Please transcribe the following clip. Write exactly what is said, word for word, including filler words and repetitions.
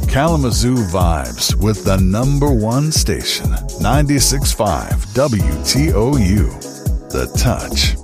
Kalamazoo vibes with the number one station, ninety-six point five W T O U. The Touch.